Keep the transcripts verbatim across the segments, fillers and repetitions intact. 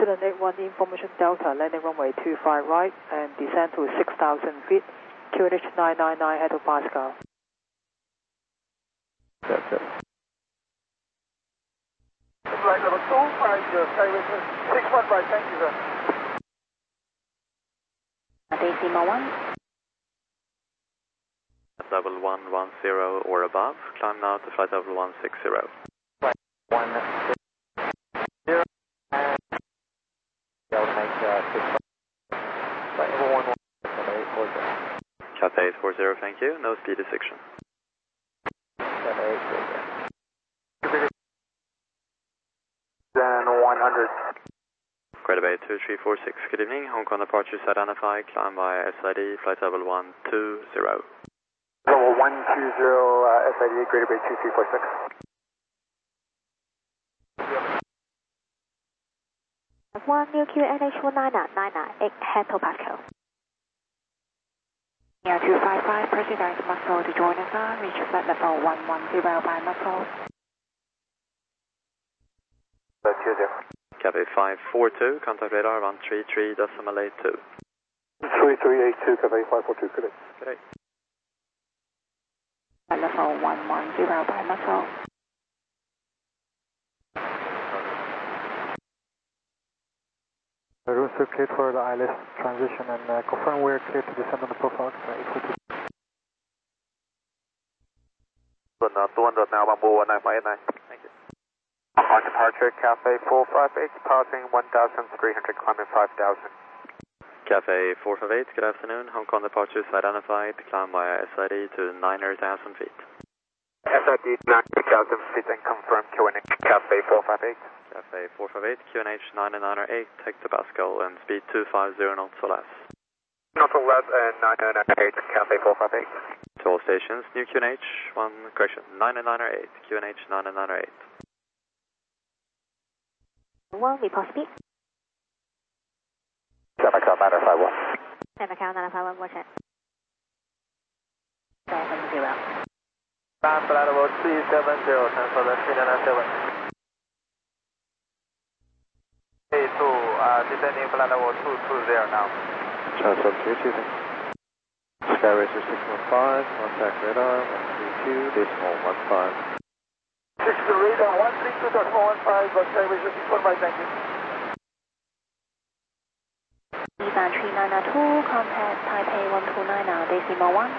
Auckland eight one Information Delta, landing runway two five right and descend to six thousand feet, Q N H nine nine nine hectopascal. That's it. Flight level two five zero, skyway six one five, thank you sir. Decimal one. Level one one zero or above, climb now to flight level one six zero. Flight one zero, and I'll make uh, six flight level one one, Cathay eight four zero. Cathay eight four zero, thank you, no speed restriction. Cathay eight four zero. Then one hundred. Greater Bay two three four six, good evening, Hong Kong departures identified, climb via S I D, flight level one two zero. Level one two zero, uh, S I D, Greater Bay two three four six. One new Q N H one nine nine nine eight hectopascal. Air two five five, pressurized muscle to join us on, reach flight level one one zero by muscle. That's two zero. Cathay five four two, contact radar one three three decimal eight two. three three eight two, Cathay five four two, good day. Good day. Flight level one one zero by muscle. The routes are cleared for the I L S transition and uh, confirm we're clear to descend on the profile. eight four two. two hundred now, Bamboo one nine five nine. Thank you. On departure, Cathay four five eight, passing one thousand three hundred, climbing five thousand. Cathay four five eight, good afternoon, Hong Kong departures identified, climb via S I D to nine thousand feet. S I D nine thousand feet and confirm Q N H, Cathay four five eight. Cathay four five eight, Q N H nine nine eight hectopascal and speed two five zero knots or less. Not or less and nine nine eight, Cathay four five eight. To all stations, new Q N H, one, correction, nine nine eight, Q N H nine nine eight. One, report speed. Seven Cal nine five one. Seven Cal nine five one, watch it. Seven zero. Flight level three seven zero, transfer the three nine seven. A two, uh, descending flight level two two zero now. Transfer three two. Skyracer six one five, contact radar one three two, decimal one five. six two radar one three two decimal one five, Skyway six one five, thank you. Evan three nine two, contact Taipei one two nine now, decimal one.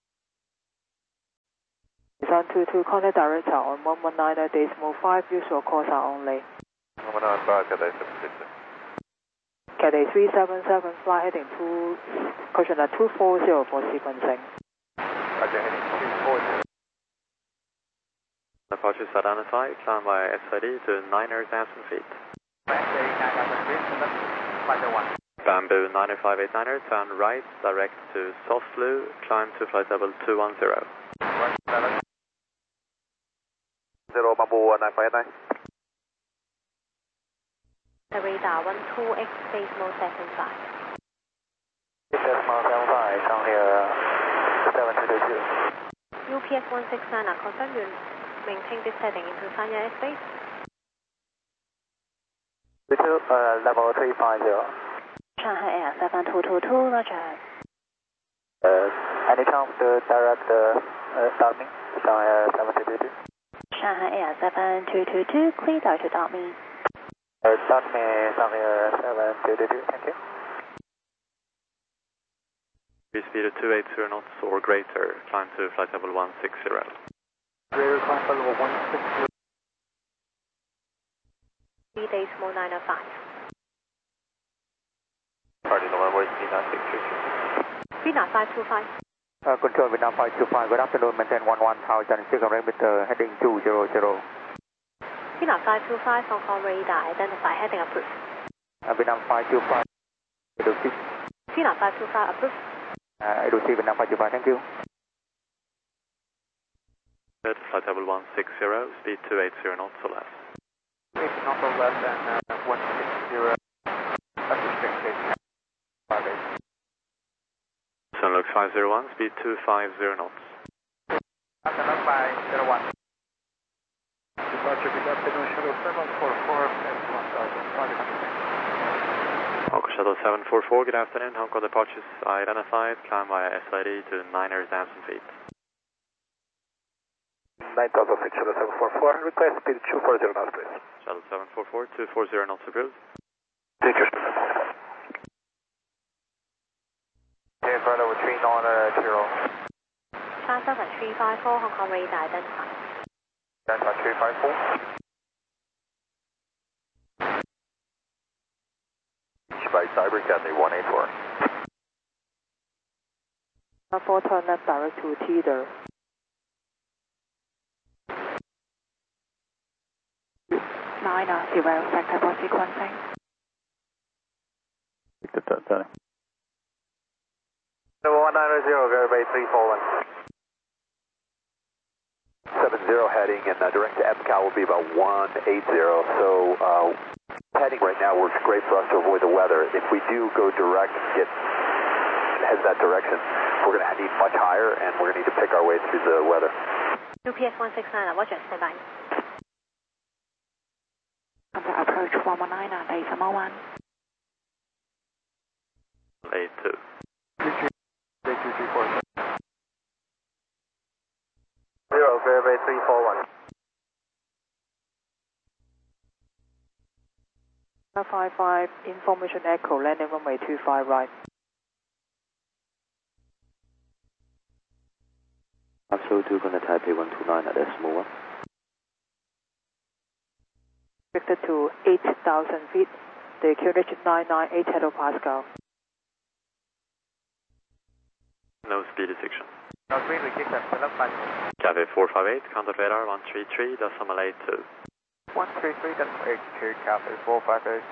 Design two two, contact director on one one nine decimal five, usual calls are only. one one nine five, Cathay seven six six. Cathay three seven seven, fly heading two, question at two four zero for sequencing. Roger, heading two four zero. Departures identified, climb via S I D to nine thousand feet. Cathay nine thousand feet, flight one. Bamboo nine five eight niner, turn right, direct to soft blue, climb to flight level two one zero. Zero, Bamboo one nine five nine. The radar one two X decimal seven five. Decimal seven five, down here seven two two. U P S one six nine, confirm you maintain this heading into Sanya airspace. two two, uh, level three five zero. Shanghai Air seven two two two, roger. Uh, any chance to direct uh, uh, start me? Shanghai Air seven two two two. Shanghai Air seven two two two, clear to start me. Uh, start me, Shanghai Air seven two two two, thank you. Speed speed of two eight zero knots or greater, climb to flight level one six zero. Greater climb level one six zero. three decimal nine five. Party number is V nine six three two. Vietnam five two five. Uh, control Vietnam five two five, good afternoon, maintain one one thousand, circumference with uh, heading two zero zero. Vietnam five two five, Hong Kong radar, identify heading approved. Uh, Vietnam five two five, I do see. Vietnam five two five approved. Uh, I do see Vietnam five two five, thank you. Good, flight level one six zero, speed two eight zero knots or less. It's not less than uh, one six zero. That's restricted. five eight. Sunlux five zero one, speed two five zero knots. Sunlux five zero one. Departure, good afternoon, shuttle seven four four, one thousand five hundred. Shuttle seven four four, good afternoon. Hong Kong departures identified. Climb via S I D to nine thousand feet. nine thousand feet, Shuttle seven four four. Request speed two forty knots, please. Shuttle seven four four, two forty knots approved. Thank you. Okay, further with three nine zero. China seven three five four, Hong Kong radar identified. Delta three five four. By Cyber Academy one eight four. four turn left direct to Teeter. nine zero, sector sequencing. Number one nine zero, Garibay three four one. seven zero heading and uh, direct to M C A L will be about one eight zero. So uh, heading right now works great for us to avoid the weather. If we do go direct and get head that direction, we're going to need much higher and we're going to need to pick our way through the weather. U P S one six nine, Roger, stand by. Under approach one one nine, base M O one. eight two. Zero, Garibay three four one. five five, information echo, landing runway two five right. Absolute two, going to Taipei one two nine at decimal one. Victor to eight thousand feet, the Q N H nine nine eight hectopascal. No speed detection. No speed, we kick them, select back. Cafe four five eight, contact radar one three three, decimal eight two. one three three, decimal eight two, Cafe four five eight.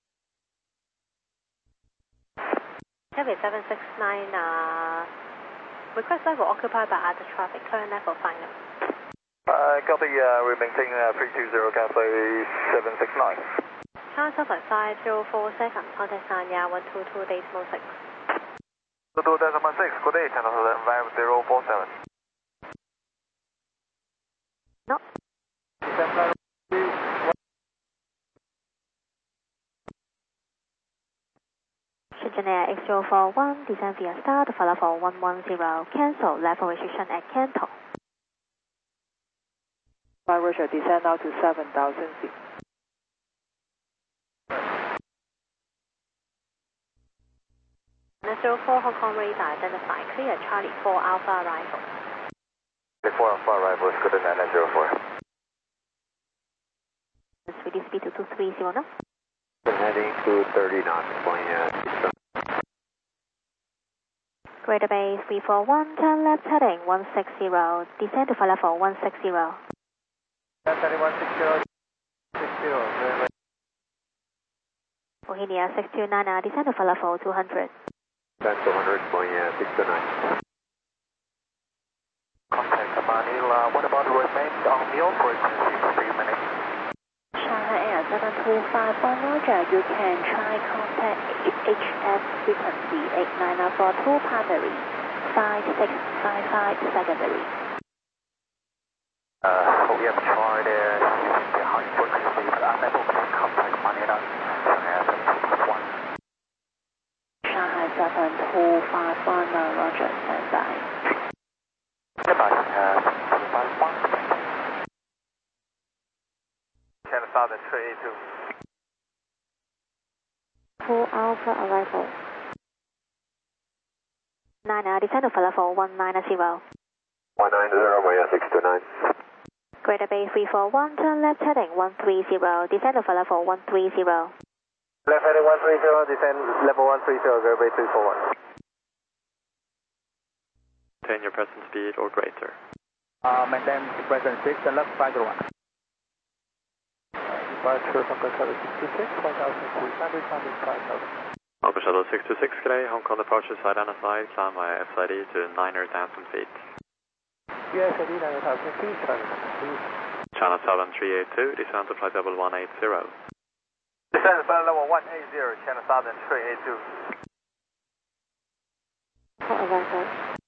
Cafe seven six nine, uh, request level occupied by other traffic, current level final. Uh, copy, uh, we maintain uh, three two zero, Cafe seven six nine. China seven five zero four seven, contact Sanya one two two decimal six. two two decimal six, good day, China seven five zero four seven. No. Shenzhen Air X zero four one, descend via star to follow for one one zero, cancel level restriction at Canton. By Roger, descend now to seven thousand feet. zero four Hong Kong radar identified, clear Charlie four Alpha arrival. four Alpha arrival is good at nine zero four. Swedish speed to two three zero knots. Heading to thirty knots, going uh, Greater Bay three four one, turn left heading one six zero, descend to follow for one six zero. heading one six zero, six zero. Bohemia six two nine, descend to follow for two hundred. That's two hundred, going uh, six to nine. Contact Manila, what about the remain on the frequency for three minutes? Shanghai Air seven two five one, Roger, you can try contact H F frequency eight nine four two primary, five six five five secondary. Uh, we have tried uh, using the high frequency, but unable to contact Manila. Shanghai Air seven two five one. Shanghai seven two five one, Roger, stand by. Goodbye, uh, seven two five one. China Southern three eight two. Full Alpha arrival. nine, descend to follow for one nine zero. one nine zero, Maya six two nine. Greater Bay three four one, turn left heading one three zero, descend to follow for one three zero. Left heading one three zero, descend level one three zero, Greater Bay three four one. Maintain your present speed or greater. Uh, maintain present six and left five zero one. Departure from the Shuttle six two six, one thousand three hundred, five thousand. Alpha Shuttle six two six, good day. Hong Kong departures identified. Climb via S I D to nine thousand feet. Yes, I did nine thousand feet, Charlie. China seven three eight two, descend to flight level one eight zero. Descend flight level one eight zero, China Southern three eight two. Arrival.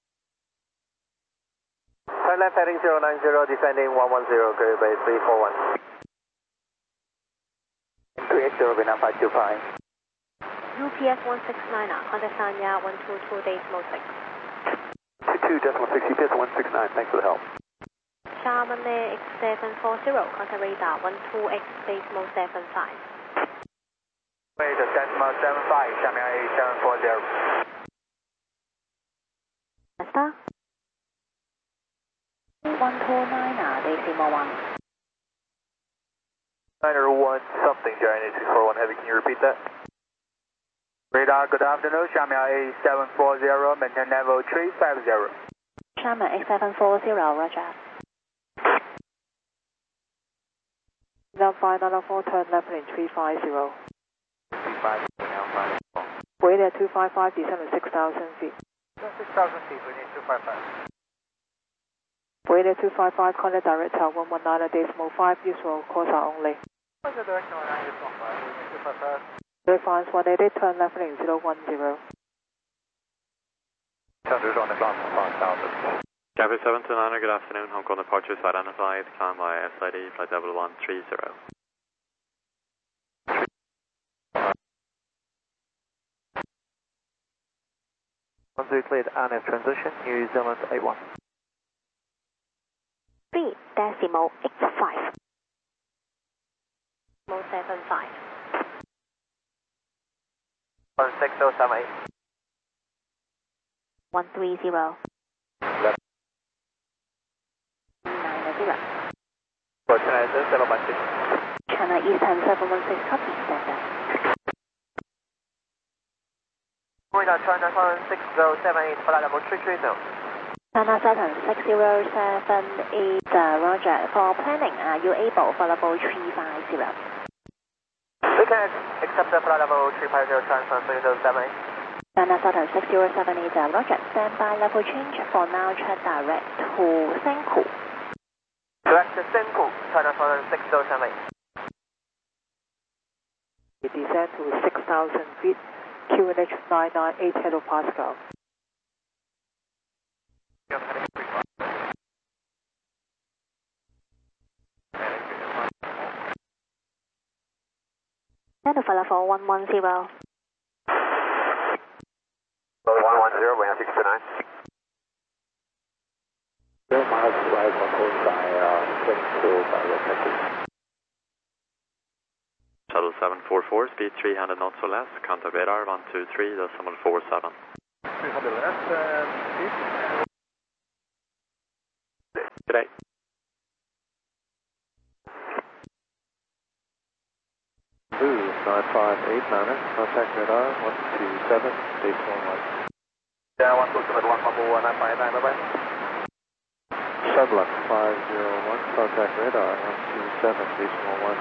Turn left heading zero nine zero, descending one one zero, Greater Bay three four one. three eight zero, Vietnam five two five. U P S one six nine, contact Sanya one two two decimal six. two two decimal six, U P S one six nine, thanks for the help. Charman Air X seven four zero, contact radar one two X decimal seven five. Wait, decimal seven five, Charman Air seven four zero. Star. one two nine, decimal one. niner one something, Giant eight six four one Heavy, can you repeat that? Radar, good afternoon, Charman Air seven four zero, maintain level three five zero. Charman X seven four zero, roger. Now five nine four, turn left in three five zero. three five zero, now five four. Wait at two five five, descend to six thousand feet. six thousand feet, we need two five five. Wait at two five five, contact direct tower one one nine decimal five, useful course are only. What's the direction on nine decimal five? We need two five five. Reference one eighty, turn left in zero one zero. Thunder on the ground from five thousand. Cabin seven two nine, good afternoon. Hong Kong departure is identified. Climb by S I D, flight level one three zero. one three cleared, R N F transition, New Zealand eight one. three decimal eight five. Decimal seven five. one six zero seven eight. one three zero. Left. nine zero. Organizer, seven one six. China Eastern seven one six, copy, standard. Radar, China Southern six zero seven eight, flight level three three zero. China Southern six zero seven eight, uh, roger. For planning, are you able for level three five zero? We can accept the flight level three five zero, China Southern six zero seven eight. China Southern six zero seven eight, uh, roger. Stand by level change for now, check direct to Senku. Direct to Senku, China Southern six zero seven eight. It descend to six thousand feet, Q N H nine nine eight hectopascal. Stand for level one one zero. one one zero, we have six two nine. Zero miles right, one four by uh, twenty-two by rotation. Shuttle seven four four, speed three hundred knots or less. Contact radar one two three decimal four seven. three hundred less, uh, speed. Today. Blue nine five eight niner, contact radar one two seven, decimal one. Yeah, one two seven one, one one nine five nine, bye bye. Sunluck five zero one, contact radar one two seven, decimal one.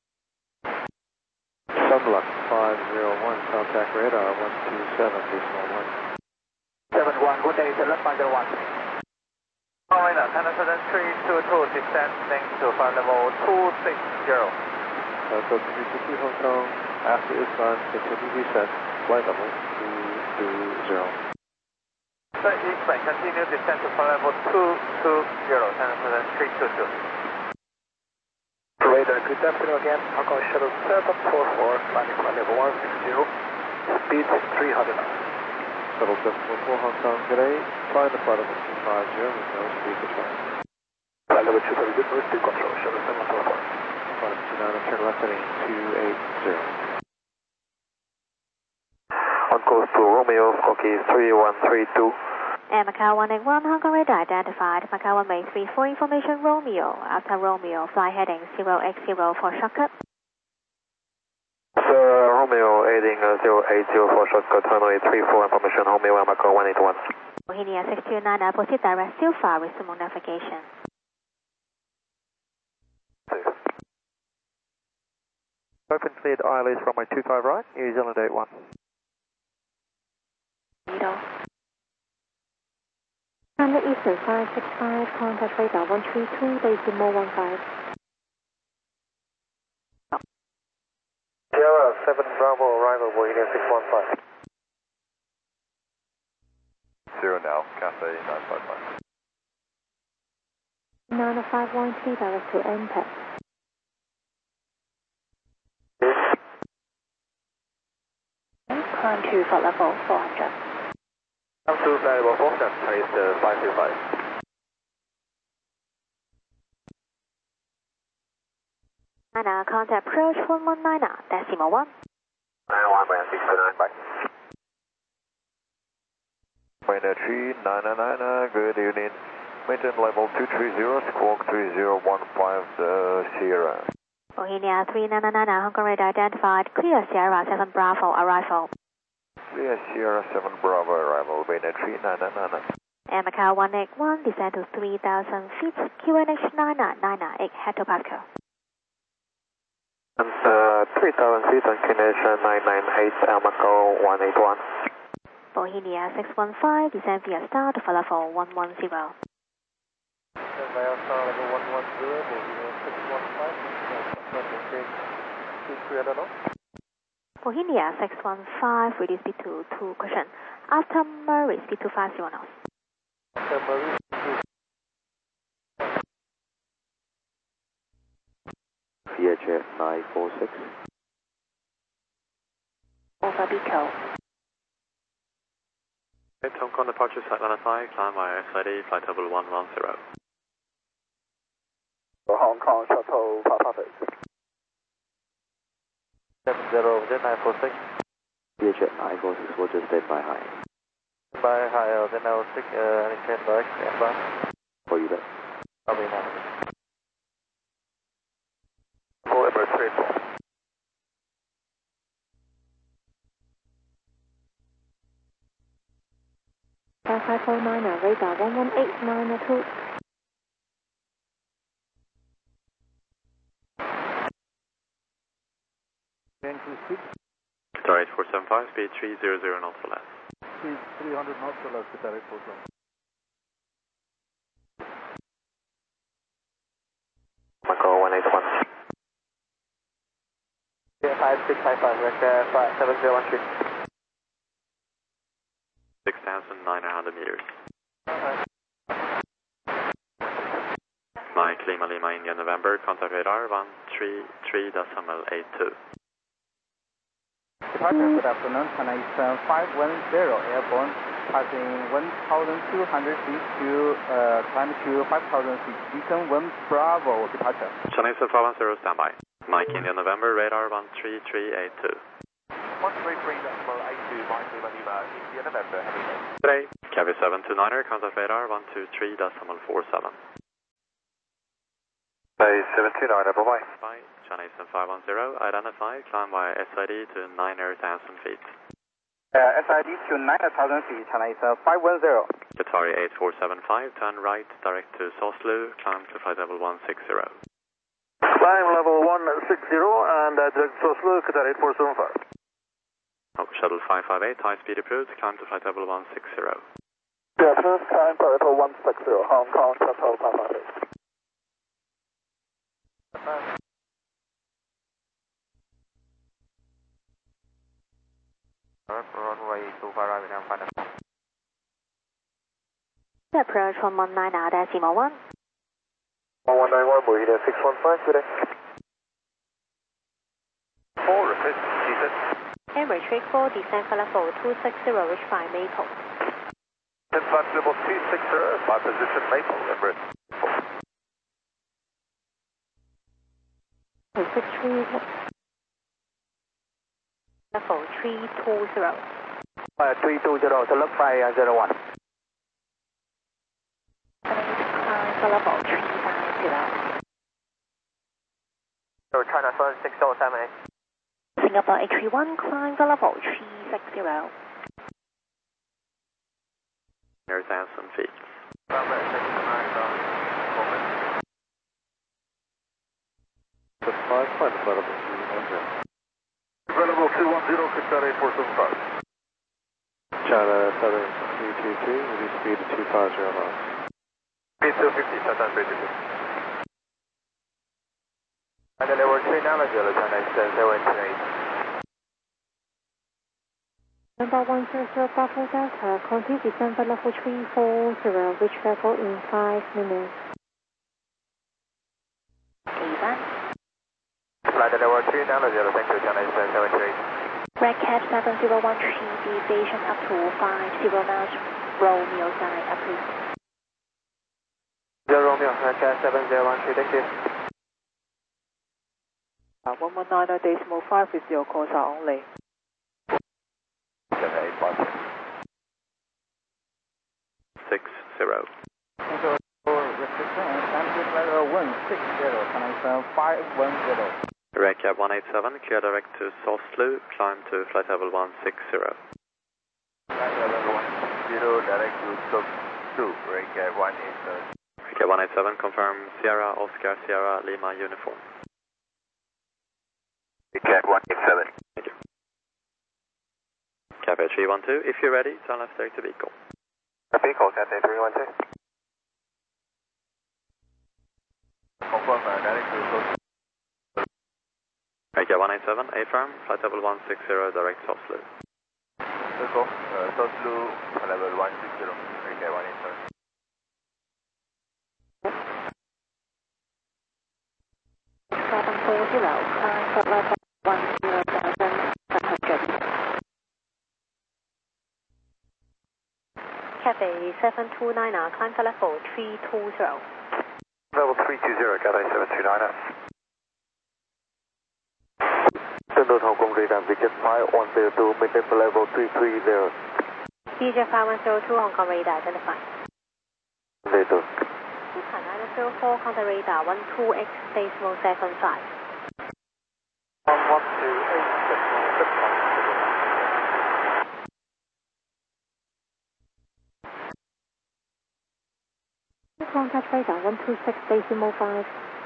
Sunluck five zero one, contact radar one two seven, decimal one. seven one, good day, select five zero one. Alright, China Southern three two two, descending to flight level two six zero. Hotel three two two Hong Kong, after Isman, continue descent, flight level two two zero. So Eastman, continue descent to flight level two two zero, China Southern three two two. Radar, good afternoon again, Hong Kong Shuttle seven four four, landing flight level one six zero, speed three hundred knots. Shuttle seven four four Hong Kong, good day, flying the flight level two five zero with no speed control. Flight level two five zero, no speed control, Shuttle seven four four. Flight two nine, turn left heading two eight zero. On course to Romeo, Skokie three one three two. And Macau one eight one, Hong Kong radar identified. Macau one eight three for information Romeo. After Romeo, fly heading zero X zero for shortcut. Sir, Romeo heading uh, zero eight zero for shortcut, runway three four, information Romeo and Macau one eight one. Bohemia six two nine, proceed direct still far, resume navigation. Open cleared I L S runway two five right, New Zealand eight one. Needle. China Eastern five six five, contact radar one three two, decimal one five. Sierra seven Bravo, arrival Bohemia six one five. Zero now, Cathay nine five five. nine five one three, direct to M P E T. climb to flight level four hundred. Come to flight level four hundred, Chinese uh, five two five. Niner, contact approach one one nine, decimal one. nine one by six two nine, bye. Wind three nine nine nine, good evening. Maintain level two three zero, squawk three zero one five uh, Sierra. Bohemia three nine nine nine, Hong Kong radar identified, clear Sierra seven Bravo arrival. Clear Sierra seven Bravo arrival, wind three nine nine nine. And Macau one eight one, descend to three thousand feet, Q N H nine nine nine nine eight, head to Pascal. And uh, three thousand feet on Q N H nine nine eight, Al Macau one eight one. Bohemia six one five, descend via star to flight level one one zero. Via star level one one zero, Bohemia six one five, two three, I don't know. Bohemia six one five, reduce speed to two cushion. After Murray, speed to five zero knots. After Murray, V H F nine four six. Over Bico. Hong Kong departure site line five, climb via S I D, flight level one one zero. Hong Kong Shuttle Papa seven zero, Z nine four six. V H F nine four six, will just stand by high. By high, Z nine six, uh, any change back, stand by. For you there. Copy now. Full Emirates three four. five four nine, radar one one eight nine two. Star eight four seven five, speed three hundred knots or less. Speed three hundred knots or less, Qatar eight four seven. Macau one eight one. five six five five, Russia five seven zero one three. six thousand nine hundred meters. Mike Lima Lima India November, contact radar one three three decimal eight two. Departure, good afternoon, China Eastern five one zero, airborne, passing one thousand two hundred feet to uh, climb to five thousand feet, Beacon one Bravo, departure. China Eastern five one zero, standby. Mike India November, radar one three three eight two. one three three decimal eight two, Mike Lima Lima, India November, have a good day. Today, Cavi seven two niner, contact radar one two three decimal four seven. Bay seven two nine, bye-bye. Bye. China Eastern five one zero, identify, climb via S I D to nine thousand feet. Uh, S I D to nine thousand feet, China Eastern five one zero. Qatari eight four seven five, turn right, direct to Soslu, climb to flight level one six zero. Climb level one six zero and uh, direct to Oslo, Qatar eight four seven five. Oh, shuttle five five eight, high speed approved, climb to flight level one six zero. Yeah, first climb to level one six zero, Hong Kong, Shuttle five five eight. Runway two five right, Vietnam five. Approach one one nine, decimal one. one one nine one, Bohemia six one five, good day. four, repeat, descent. Emirates three four, descend flight level two six zero, reach five Maple. Descent flight level two six zero, by position Maple, Emirates four. six three, level three two zero. Uh, three two zero, select five zero one. Climb level three nine zero. So China Sun six zero seven eight. Singapore eight three one, climb level three six zero. nine thousand feet. That's five, flight level two one zero. Available two one zero, Qatar eight four seven five. China Southern three two two, reduce speed to two five zero knots. Speed two fifty, Southern three two two. And then there were three nine zero, China Eastern zero two eight. Number one zero zero Bravo Delta, continue descend flight level three four zero, reach level in five minutes. Ivan. Flight level three nine zero, thank you, China Eastern seven two eight. Red Cap seven zero one three, deviation up to five zero miles, Romeo side, up please. Zero Romeo, Red Cap seven zero one three, thank you. Uh, one one nine decimal five with your calls are only. seven eight one. six zero. Thank you for restriction and time to flight level one six zero, connection five one zero. Red Cap one eight seven, clear direct to Soslu, climb to flight level one six zero. Flight level one six zero, direct to Soslu, Red Cap one eight seven. Red Cap one eight seven, confirm Sierra, Oscar, Sierra, Lima, uniform. Red Cap one eight seven. Thank you. Cathay three one two, if you're ready, turn left direct to vehicle. Vehicle, Cathay three one two. Confirm, uh, direct to Soslu. Red Cap one eight seven, affirm, flight level one six zero, direct Soslu. Vehicle, uh, Soslu, flight level one six zero, Red Cap one eight seven. seven four zero, climb flight level one zero thousand seven hundred. Cathay seven two nine, climb flight level three two zero. Level three two zero, Cathay seven two nine. Central Hong Kong radar, V J five one zero two, maintain for level three three zero. V J five one zero two, Hong Kong radar, identified. Later. nine zero four, contact radar one two X decimal seven five. one one two eight decimal six five. Contact radar one two six decimal five.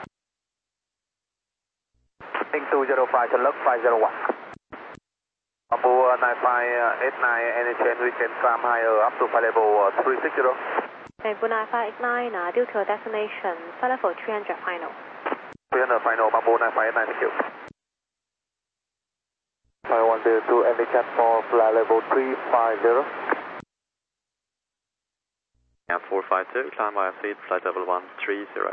two zero five, select five zero one. Bamboo nine five eight nine, any change we can climb higher up to flight level three six zero. Bamboo nine five eight nine, uh, due to your destination, flight level three hundred final. three hundred final, Bamboo nine five eight nine, thank you. five one zero two, any cat for flight level three five zero. Yeah, four five two, climb via seat, flight level one three zero.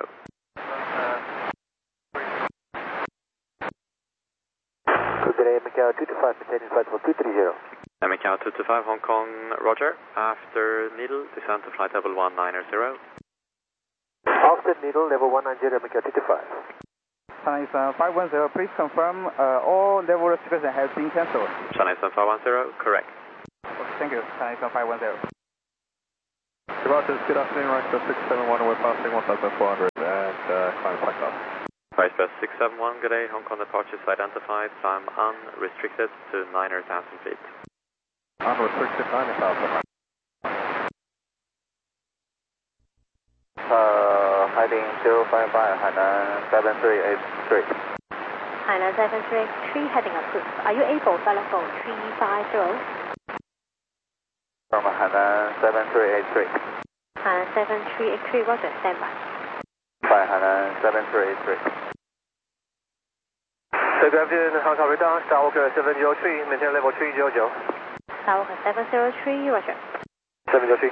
Good day, Macau two two five, maintaining flight level two three zero. Macau two two five, Hong Kong, roger. After Needle, descend to flight level one nine zero. After Needle, level one nine zero, Macau two two five. Connection five one zero, please confirm uh, all level restrictions have been cancelled. Connection five one zero, correct. Okay, thank you. Connection five one zero. Roger, good afternoon, Rice six seven one, we're passing one thousand four hundred and uh, climb flight off. Rice six seven one, good day, Hong Kong departures identified, climb unrestricted to nine thousand feet. Unrestricted nine thousand. Uh, heading zero five five, Hainan seven three eight three. Hainan seven three eight three, heading approved. Are you able, flight level three five zero? From Hainan seven three eight three. Hainan seven three eight three, roger, standby. By Hainan seven three eight three. So good afternoon, Hong Kong radar, Skywalker seven zero three, maintain level three zero zero. Skywalker seven zero three, roger. seven zero three.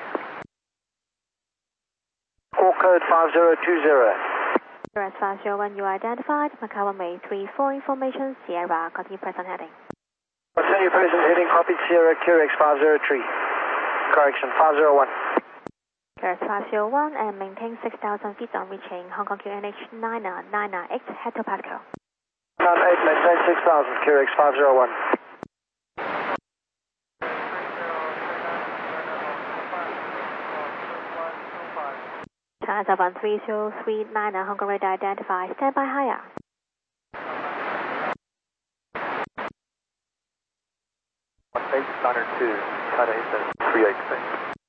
Call code five zero two zero. Rest five zero one, you are identified. Macau one May three four information, Sierra, continue present heading. Continue present heading, copy Sierra, Q X five zero three. Correction, five zero one. Rest five zero one and maintain six thousand feet on reaching Hong Kong Q N H nine nine nine eight, head to Pascal. nine eight, maintain six thousand, Q X five zero one. China one three zero three nine, Hong Kong radar identified. Stand by higher. one eight nine two, China Eastern three eight six.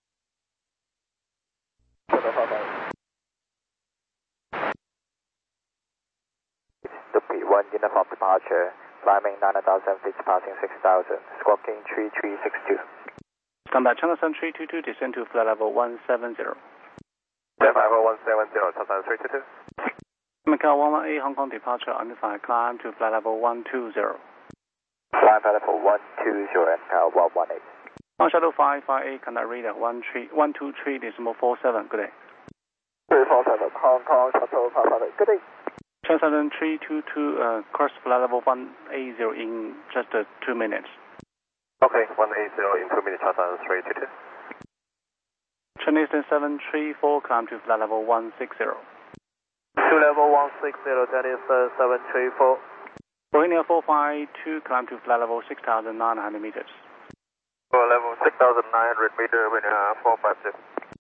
The P one uniform departure, climbing nine thousand feet, passing six thousand, squawking three three six two. Standby China Sun three two two, descend to flight level one seven zero. Standby for one seven zero, China three two two. Macau one one eight, Hong Kong departure, identified, climb to flight level one two zero. Climb flight level one two zero and power one one eight. On Shadow five five eight, contact radar one two three decimal four seven, good day. three four seven, Hong Kong, Shuttle five five eight, good day. Transatlanta three two two, uh, cross flight level one eighty in just uh, two minutes. Okay, one eighty in two minutes, Transatlanta three two two. Transatlanta seven three four, climb to flight level one sixty. To level one sixty, Transatlanta seven three four. Bohemia four five two, climb to flight level six thousand nine hundred meters. For level six thousand nine hundred meter, wind uh, four five two.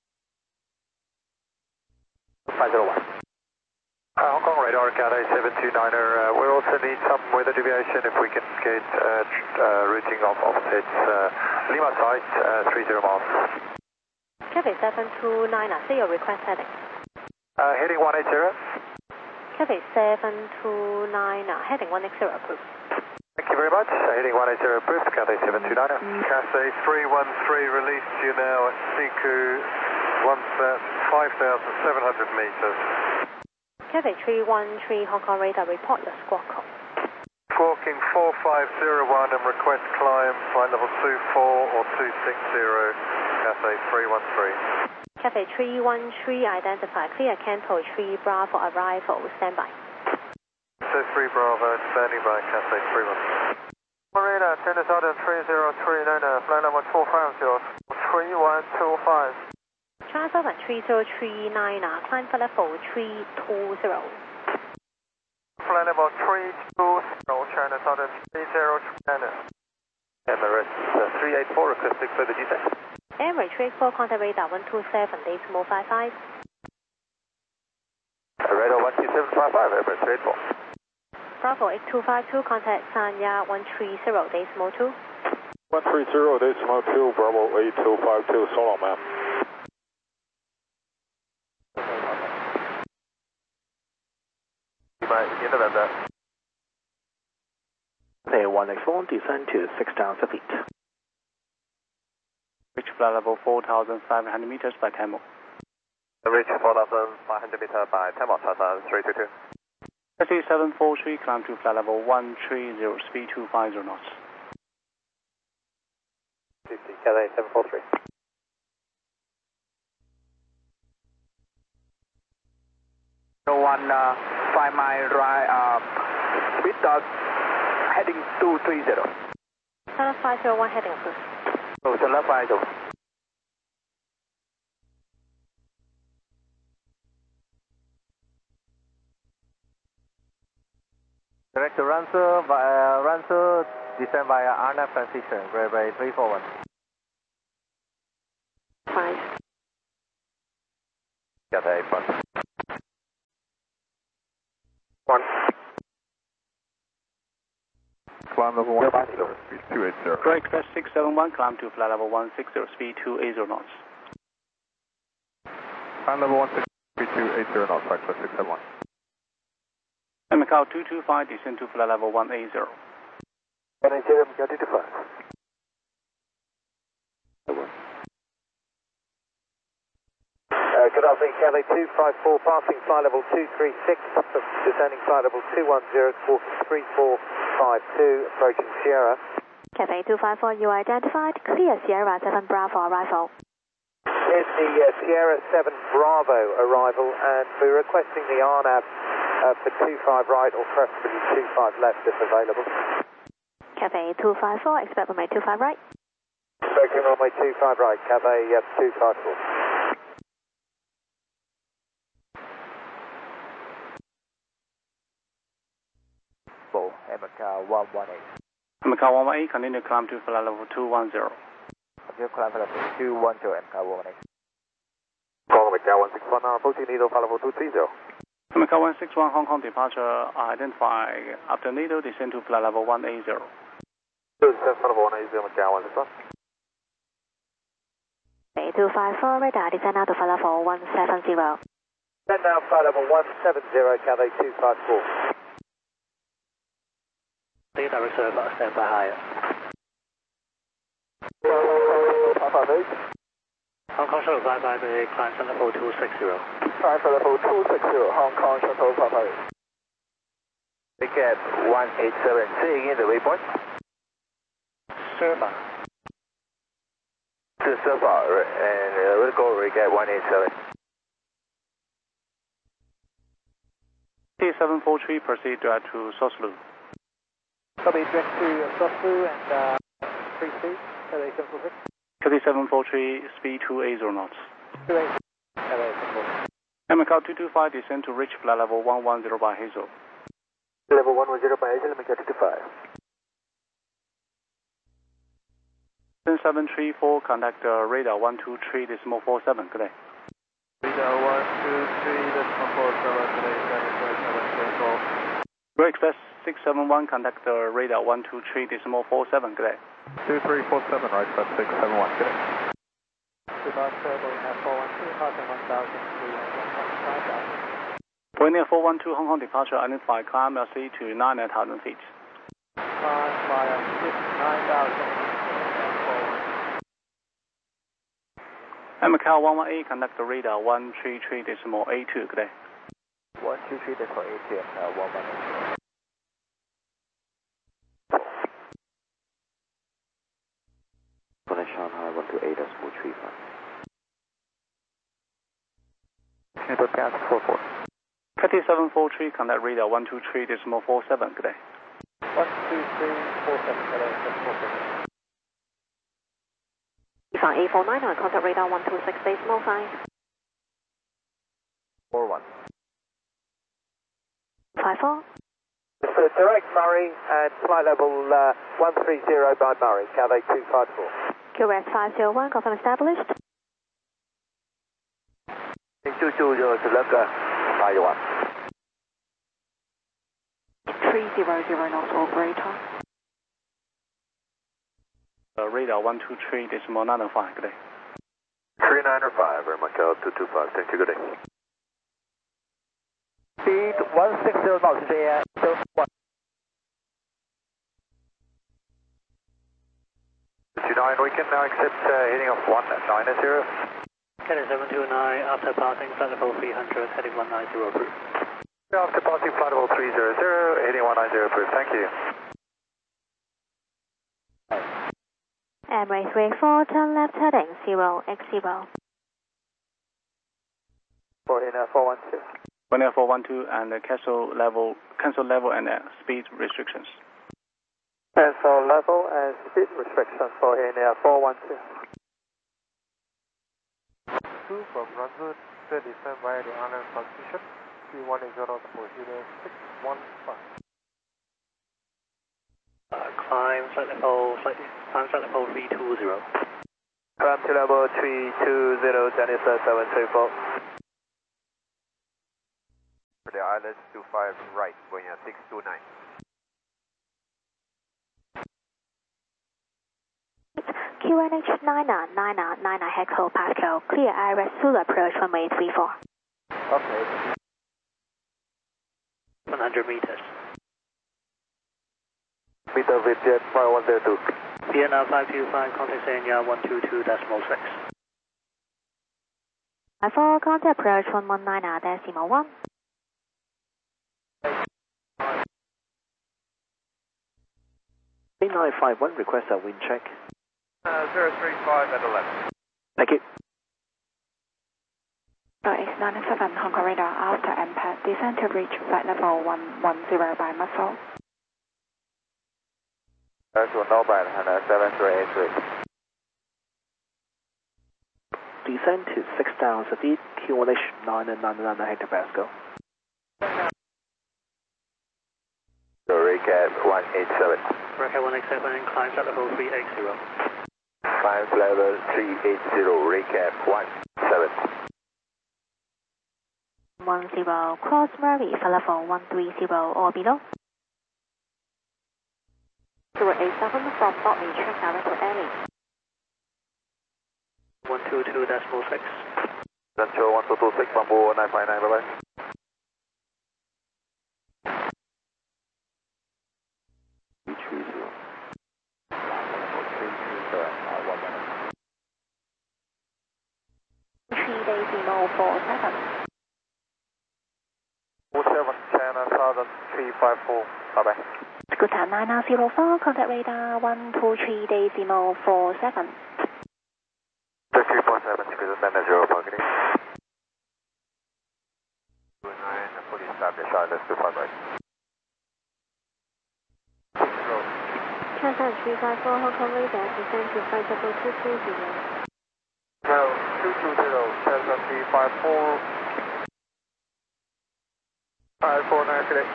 five zero one. Uh, Hong Kong radar, Cathay seven two niner. Uh, we also need some weather deviation if we can get uh, uh, routing of offsets. Uh, Lima site, uh, three zero miles. Cathay seven two niner, say your request heading. Uh, heading one eighty. Cathay seven two niner, heading one eighty approved. Thank you very much. Uh, heading one eighty approved, Cathay seven two niner. Cathay three one three released you now at C Q five thousand seven hundred meters. Cathay three one three, Hong Kong radar, report your squawk code. Squawking four five zero one and request climb flight level two four or two six zero, Cathay three one three. Cathay three one three, identify clear Canto three Bravo arrival, standby. So three Bravo, standing by, Cathay three one three. Marina, Transatlanta three zero three niner, flight level two five zero, three one two five. Transatlanta three zero three niner, climb for level three two zero. Flight level three two zero, Transatlanta three zero three niner. And the rest uh, three eight four, requesting further details. Airway three eight four, contact radar one two seven, decimal five five. Radar one two seven five five, Airway three eight four. Bravo eight two five two, contact Sanya one three zero, decimal two. one three zero, decimal two, Bravo eight two five two, so long, ma'am. November. Hey, one X one, descend to six thousand feet. Reach flight level four thousand five hundred meters by Tamil. Reach four thousand five hundred meters by Tamil, Transatlanta three two two. Cathay seven four three, climb to flight level one three zero, speed two five zero knots. Cathay seven four three. One uh, five mile right, uh, speed dot, heading two three zero. Channel five zero one, heading approved. Oh, Channel five zero. Direct to Ransom via Ransom, descend via R N A V transition, Gray three four one. Five. Cathay one. One. Climb level one sixty, speed two eighty. Correct, express six seven one, climb to flight level one sixty, speed two eighty knots. Climb level one sixty, speed two eighty knots, express six seven one. And Macau two two five, descend to flight level one eighty. one eighty, Macau two two five. Uh, good afternoon, Cathay two five four, passing flight level two three six, descending flight level two one zero, squawking three four five two, approaching Sierra. Cathay two five four, you are identified, clear Sierra seven Bravo arrival. Here's the uh, Sierra seven Bravo arrival, and we're requesting the R N A V uh, for two five right or preferably two five left if available. Cathay two five four, expect runway two five right. Expecting runway two five right, Cathay uh, two five four. Macau one one eight. Macau one one eight, continue to climb to flight level two one zero. Continue climb level two one zero, Macau one one eight. Call Macau one six one, approaching Nido, flight level two three zero. Macau one six one, Hong Kong departure identify after Nido, descend to flight level one eighty. Descend flight level one eighty, Macau one six one. two five four, radar, descend out to flight level one seven zero. Descend now flight level one seven zero, Cathay two five four. Direct server, stand by higher. Hong Kong Shuttle five five eight, climb to level two six zero. Climb for level two six zero, Hong Kong Shuttle five five eight. Recap one eight seven, say again the waypoint. Server. To server, and uh, we'll go recap one eight seven. T seven four three, proceed direct to Soslu. Copy, direct to Soslu and uh, free speed, Cathay seven four three. Cathay seven four three, speed two eighty knots. two eighty, Cathay seven four three. M C A two two five, descend to reach flight level one one zero by Hazel. Level one one zero by Hazel, M C A two two five. seven three four, contact uh, radar one two three decimal four seven, good day. Radar one two three decimal four seven, good day, seven four seven, seven four. Royal Express six seven one, contact uh, radar one two three decimal four seven, good day. two three four seven, right, that's six seven one, good day. Departure Boeing four one two, passing one thousand three hundred five thousand. Boeing four one two, Hong Kong departure, identify climb L C to nine thousand feet. Climb via nine thousand. M C A one one eight, contact radar one three three decimal eight two, good day. one two three decimal eight two, uh, one one eight. Connect Shanghai one two eight decimal three five. Canada Gas four four. Cathay seven four three, contact radar one two three decimal four seven, good day. one two three four seven, Cathay seven four three. Ifan A four nine nine, contact radar one two six decimal five. four one. five four. It's a direct Murray and flight level uh, one three zero by Murray, Cathay two five four. Q S five zero one, confirm established. two two zero to left, uh, five one. three zero zero knots operator. Uh, radar one two three decimal nine five, good day. three nine five, Macau two two five, thank you, good day. Speed one six zero knots, J A zero one. two nine, we can now accept uh, heading of one nine zero. Cathay seven two nine, after passing flight level three hundred, heading one nine zero approved. After passing flight level three hundred, heading one nine zero approved, thank you. Emirates three four, turn left heading zero x zero. For in uh, four one two. Boeing four one two and uh, cancel level, cancel level and uh, speed restrictions. Cancel level and speed restrictions for in uh, four one two. two from runway descend via the island transmission. three one zero for zero six one five. Uh, climb flight level, flight, climb flight level three two zero. Climb to level three two zero, Dennis seven two four. For the islands two five right, going at six two nine. Q N H nine nine nine nine nine Hector Pascal, clear Iris Zulu approach runway three four. Okay. one hundred meters. Meter with jet five one zero two. Vienna five two five, contact Sanya one two two decimal six. five four, contact approach one one nine decimal one. eight nine five one, request a wind check. Uh, zero three five at eleven. Thank you. X nine seven, Hong Kong radar after impact, descend to reach flight level one one zero by Muscle. That's one Northbound, Hana seven three eight three. Descend to six thousand feet, Q one H nine nine nine hectopascal. So recap one eight seven. Recap one eight seven, climb flight level three eight zero. Climb level three eight zero, recap one seven. one zero, cross Murray, flight level one three zero or below. zero eight seven from Botany, check direct to Ellie. one two two decimal six. Central one two two six, Bamboo nine five nine, bye bye. three zero. three decimal four seven. four seven, China Southern three five four, bye bye. Scooter nine nine zero four, contact radar one two three decimal four seven. three four seven, Scooter nine nine zero, marketing. two nine fully established, I let's do five right. Transat three five four Hong Kong radar, descend to flight level two two zero. No, two two zero, Transat three five four. five four nine today.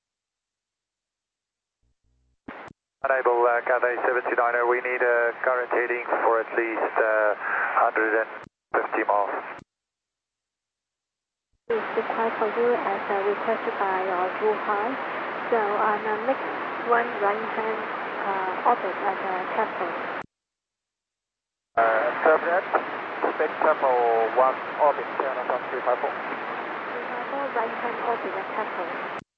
Enable uh, Cathay seven two niner, we need a uh, current heading for at least uh, one hundred fifty miles. Is required for you as uh, requested by uh, Wuhan. So on uh, next one right hand uh, orbit at uh, Chapel. Uh, Terminal, expect Chapel one orbit, Transat three five four. three five four right hand orbit at Chapel.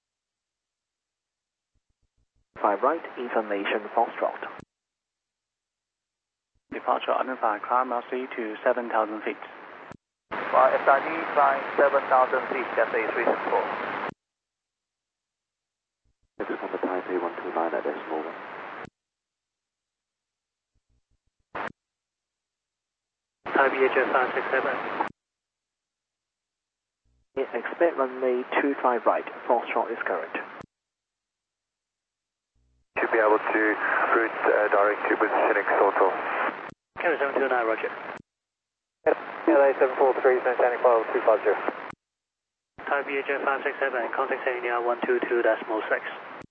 five right, information Foxtrot. Departure identified, climb R C to seven thousand feet. Uh, S I D, climb seven thousand feet, Cathay three six four. Next number Taipei one two nine at decimal one. Taipei H F five six seven. Expect runway two five right, Foxtrot is current. Should be able to route uh, direct to positioning sort of. Cathay seven two nine, roger. Cathay seven four three, Sunshine Cloud two five zero. Taipei H F five six seven, contact India one two two decimal six.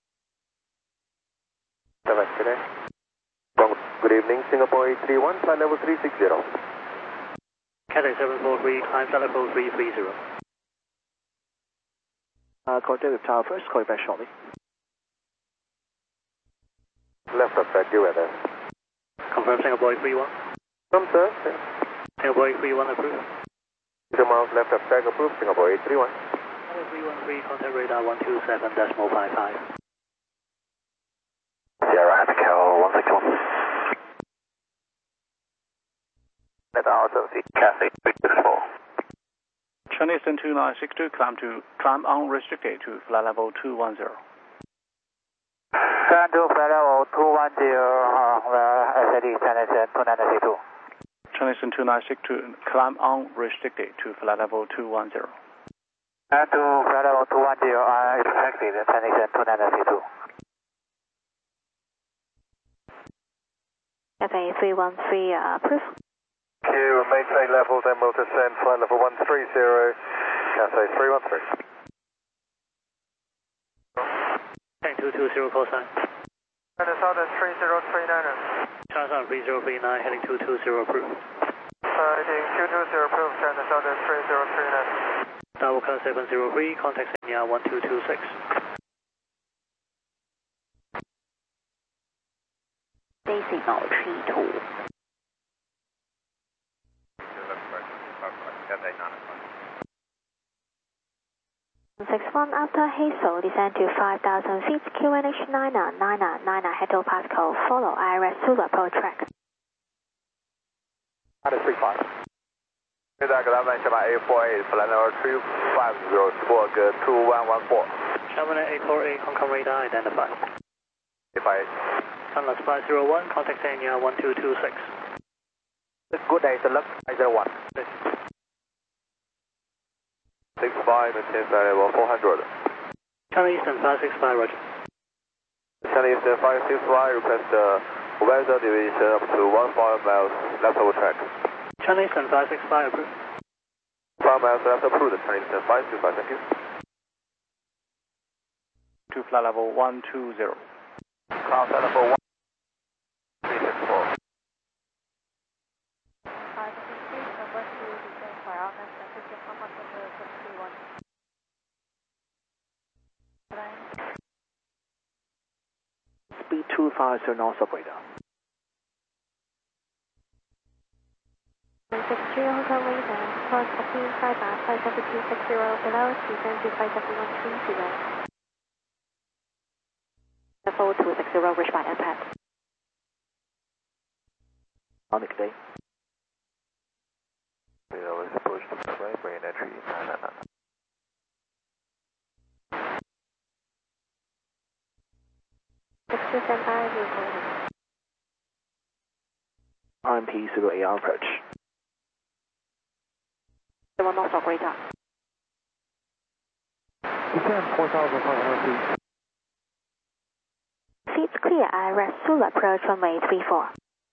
seven, good day. Good evening, Singapore eight three one, flight level three six zero. Cathay seven four three, climb flight level three three zero. Uh, contact with tower first, call you back shortly. Left of track, you weather. Confirm Singapore eight three one. Come, sir. Singapore eight three one approved. Two miles left of track approved, Singapore eight three one. three one three, contact radar one two seven decimal five five. Sierra Abigail one six one. Let our feet, Cathay three six four. Chinese two nine six two, climb to climb unrestricted to flight level two one zero. Climb to flight level two one zero, uh, S I D, Chinese two nine six two. Chinese two nine six two, climb unrestricted to flight level two one zero. Climb to flight level two one zero, uh, expected, Chinese two nine six two. Cathay three one three, uh, approved. Q, maintain levels, then we'll descend flight level one three zero, Cathay three one three. Tank two two zero, call sign. Minnesota three zero three nine. Transat three zero three nine, heading two two zero, approved. Heading two two zero, approved, Minnesota three zero three nine. Tower Car seven zero three, contact India one two two six. Decimal three two. six one after Hazel, descend to five thousand feet, Q N H nine nine nine nine Heto Pascal, follow I R S Zulu approach track. three five. That Grumman Shabbat eight four eight, flight number three five zero, Squawk two one one four. Shabbat eight four eight, Hong Kong radar identified. eight five. Sunless five zero one, contact India one two two six. Good day, select five zero one. six five, maintain flight level four hundred. China Eastern five six five, roger. China Eastern five six five, request uh, weather deviation up to one five miles left over track. China Eastern five six five, approved. five miles left approved, China Eastern five six five, thank you. To flight level one two zero. Ground level one three six four. Speed two five zero north of radar. six three Hong Kong radar, cross copy five bar, flight seven two six zero below, descend to flight seven one three zero. Level two six zero, reached by impact. On the day. We always push the right, brain entry, nine nine nine. six two seven five, recording. R M P zero A R approach. seven north of radar. Descend four thousand five hundred feet. Seats clear, I R S Zulu approach runway three four.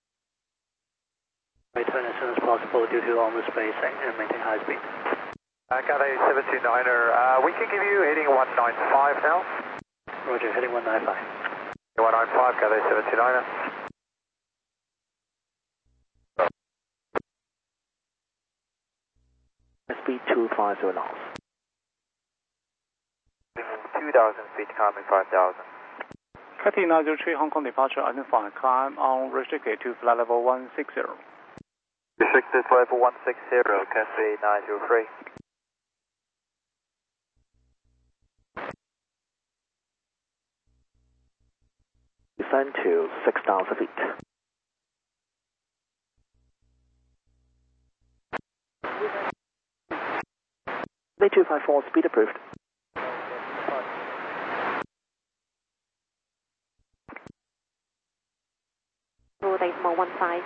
Return as soon as possible due to armor spacing and maintain high speed. Uh, Cathay seven two niner, uh, we can give you heading one nine five now. Roger, heading one nine five. one nine five, Cathay seven two niner. Speed two five zero knots. two thousand feet, climbing five thousand. Cathay nine zero three, Hong Kong departure, identify, climb on restricted to flight level one six zero. Restricted level one six zero, Cathay nine zero three. Descend to six thousand feet. Bay two five four, speed approved. Decimal one five.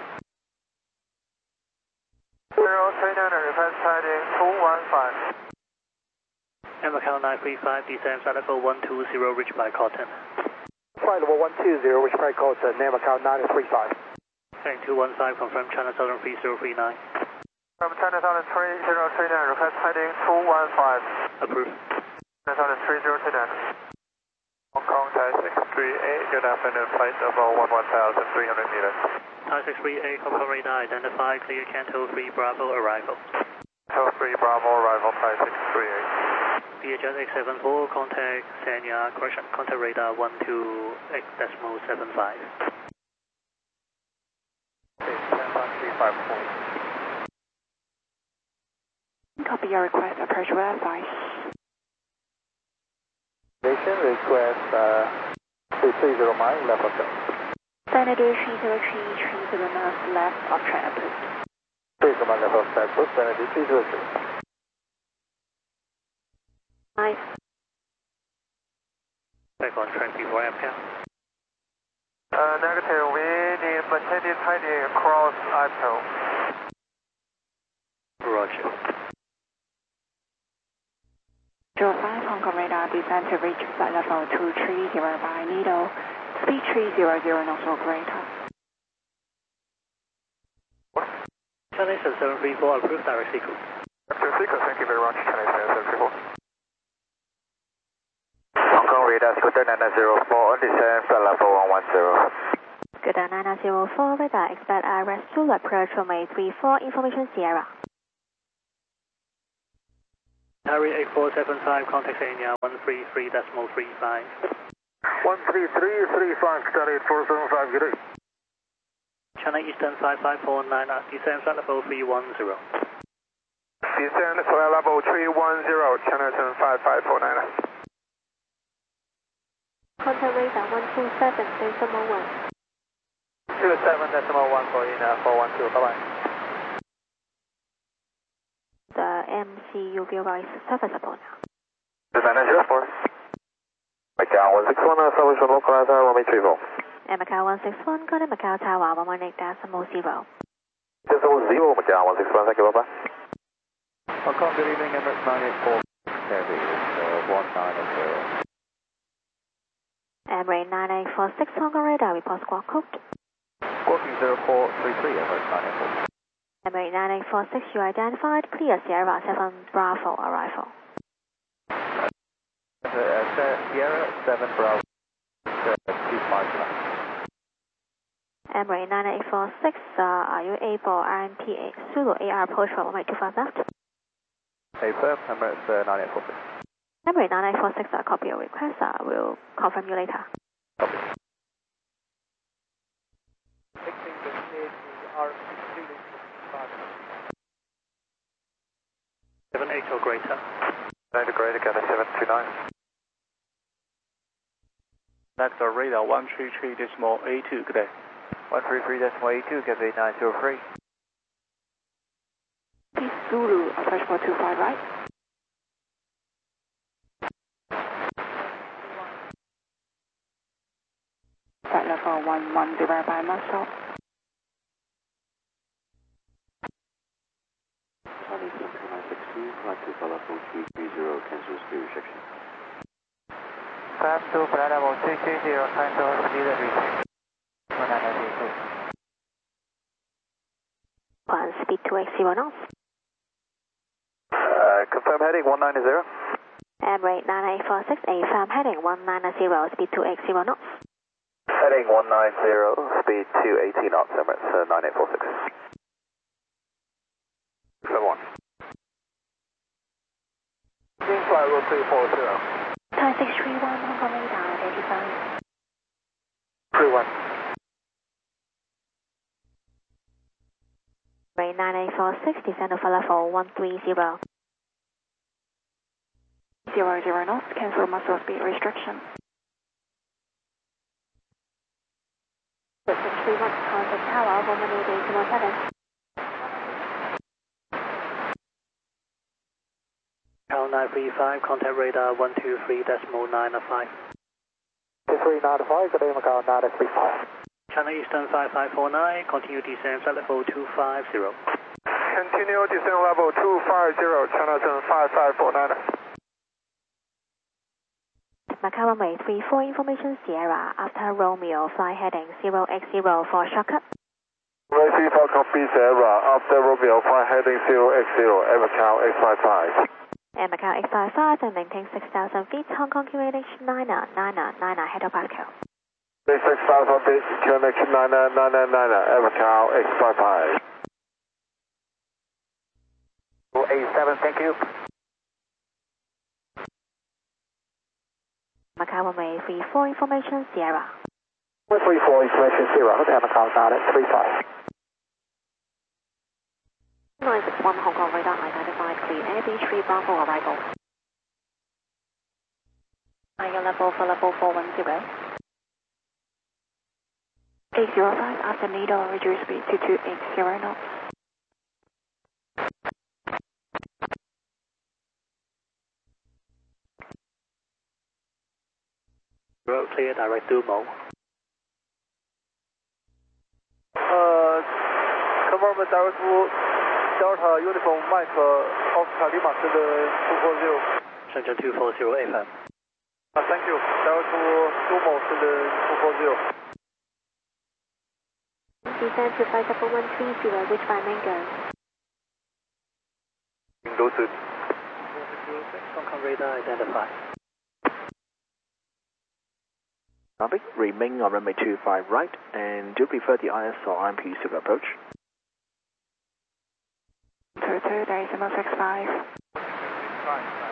zero three niner, request heading two one five. And Macau nine three five, descend flight level one two zero, reach by Cotton. Flight level one two zero, which flight code is Name Macau nine three five. Heading two one five, confirm China Southern three zero three nine. From China Southern three zero three nine, request heading two one five. Approved. China Southern three zero three nine. Hong Kong Thai six three eight, good afternoon, flight level one one thousand three hundred meters. Thai six three eight, Hong Kong radar, identify, clear Canto three Bravo, arrival. Canto three Bravo, arrival, Thai six three eight. V H S X seven four, contact Sanya, correction, contact radar one two X decimal seven five. Okay, ten three five four. Copy your request, approach verified. Station request uh, three three zero mile, left of Senator three zero three, three zero knots left of track approved. three zero mile, left of track, push Senator three zero three. Nice. Back on track before M C A. Uh, negative, we need maintained heading across Apple. Roger. zero five Hong Kong radar, descend to reach flight level two three zero by Nido, speed three hundred knots or greater. China seven three four, approved direct sequence. Direct sequence, thank you very much, China seven three four. Hong Kong radar, Scooter nine zero four, descend flight level one one zero. Scooter nine zero four, radar, expect I R S Zulu approach runway three four, information Sierra. Harry eight four seven five, contact Sanya one three three decimal three five. one three three three five, Charlie eight four seven five, good day. China Eastern five five four nine, descend flight level three one zero. Descend flight level three one zero, China Eastern five five four nine. Contact radar one two seven, decimal one. two seven decimal one for in uh, four one two, bye bye. The M C U V is serviceable now. nine zero four. Macau one six one, salvation localizer, runway three four. And Macau one six one, go to Macau Tower one one eight decimal zero. Decimal zero, Macau one six one, thank you, bye bye. Hong Kong, good evening, Emirates nine eight four, Heavy, uh, one nine zero. Emirates nine eight four six, Hong Kong radar, report squawk code. Squawking zero four three three, Emirates nine eight four. Emirates nine eight four six, you identified, clear Sierra seven Bravo, arrival. Uh, Sierra seven Bravo, uh, two five nine. Emirates nine eight four six, uh, are you able R M P A Zulu A R approach for one two five left? Hey, firm, Emirates uh, nine eight four six. Emirates nine eight four six, uh, copy your request, uh, we'll confirm you later. Copy. seven eight or greater. nine or greater, Cathay seven two nine. Vector radar one three three decimal A two, good day. one three three decimal A two, Cathay nine zero three. Please Zulu, approach four two five right. Flight level one one zero by Muscle. Charlie six nine six two, flight to level three three zero, cancel speed restriction. Climb to flight level three three zero, time to speed reach. one nine nine two. One speed two eight zero knots. Uh, confirm heading one nine zero. And rate nine eight four six, A firm heading one nine zero, speed two eight zero knots. Heading one nine zero, speed two eighty knots, Emirates uh, nine eight four six. Seven one. Green flight route three four zero. Thai six three one, Hong Kong radar, eighty-five. three one. Rate nine eight four six, descend over level one three zero. Zero zero knots, cancel muscle speed restriction. six three one, contact tower, one one eight eight one seven. Tower nine three five, contact radar one two three decimal nine five. two three nine five, good day Macau nine three five. China Eastern five five four nine, continue descent at level two five zero. Continue descent level two five zero, China Eastern five five four nine. Macau runway three four, information Sierra, after Romeo, fly heading zero X zero for shortcut. Runway three four, copy Sierra, after Romeo, fly heading zero X zero, and Macau X five five. And Macau X five five, and maintain six thousand feet, Hong Kong Q N H nine nine nine nine, head of Pascal. six thousand feet, Q N H nine nine nine nine, and Macau X five five. eight seven, thank you. Macau runway three four, information Sierra. three four, information Sierra, Hotel Macau nine three five. nine six one, Hong Kong radar identified, clean air B three Bravo arrival. Higher level for level four one zero. eight zero five, after needle, reduce speed to two eight zero knots. Road clear, direct to Mo. Uh, confirm direct to Delta Uniform Mike Oscar Lima to the two four zero. Shenzhen two four zero F M. Uh, thank you. Direct to Sumo to the two four zero. Descend to five seven one three zero, which by Mango. Go to Hong Kong radar identified. Copy. Remain on runway two five right, and do you prefer the I S or I M P to approach? two two, decimal six five. Fine, fine.